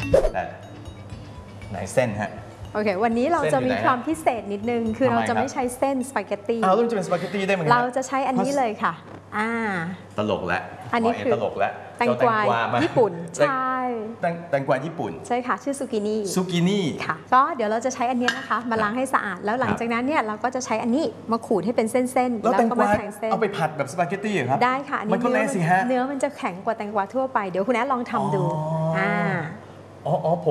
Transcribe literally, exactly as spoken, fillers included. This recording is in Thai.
แต่ไหนเส้นฮะโอเควันนี้เราจะมีความพิเศษนิดนึงคือเราจะไม่ใช้เส้นสปาเกตตี้อ้าวแล้วจะเป็นสปาเกตตี้ได้ไหมเราจะใช้อันนี้เลยค่ะอ่าตลกแล้วอันนี้คือตลกแล้วแตงกวาญี่ปุ่นใช่แตงกวาญี่ปุ่นใช่ค่ะชื่อซูกินี่ซูกินี่ค่ะก็เดี๋ยวเราจะใช้อันนี้นะคะมาล้างให้สะอาดแล้วหลังจากนั้นเนี่ยเราก็จะใช้อันนี้มาขูดให้เป็นเส้นๆแล้วแตงกวาเอาไปผัดแบบสปาเกตตี้เหรอครับได้ค่ะมันก็เละสิฮะเนื้อมันจะแข็งกว่าแตงกวาทั่วไปเดี๋ยวคุณแอดลองทำดูอ่าอ๋ออ๋อผม